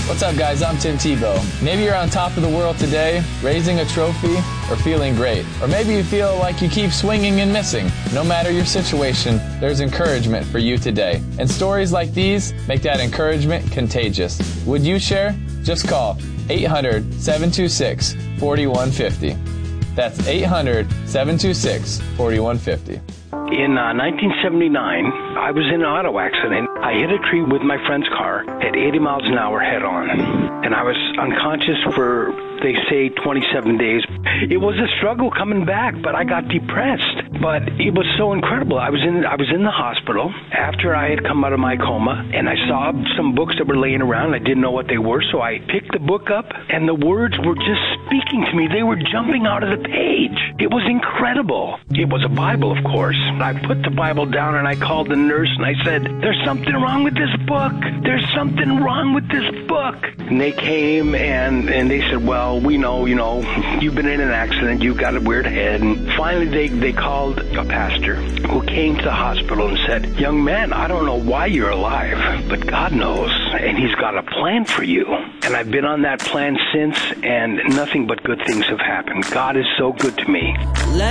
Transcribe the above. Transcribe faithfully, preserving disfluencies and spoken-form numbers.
What's up, guys? I'm Tim Tebow. Maybe you're on top of the world today, raising a trophy, or feeling great. Or maybe you feel like you keep swinging and missing. No matter your situation, there's encouragement for you today. And stories like these make that encouragement contagious. Would you share? Just call eight hundred, seven two six, four one five zero. That's eight hundred, seven two six, four one five zero. In uh, nineteen seventy-nine, I was in an auto accident. I hit a tree with my friend's car at eighty miles an hour head on. And I was unconscious for, they say, twenty-seven days. It was a struggle coming back, but I got depressed. But it was so incredible. I was in I was in the hospital after I had come out of my coma, and I saw some books that were laying around. I didn't know what they were, so I picked the book up, and the words were just speaking to me. They were jumping out of the page. It was incredible. It was a Bible, of course. I put the Bible down, and I called the nurse, and I said, "There's something wrong with this book. There's something wrong with this book." And they came, and, and they said, "Well, we know, you know, you've been in an accident. You've got a weird head." And finally, they, they called a pastor who came to the hospital and said, "Young man, I don't know why you're alive, but God knows, and He's got a plan for you." And I've been on that plan since, and nothing but good things have happened. God is so good to me.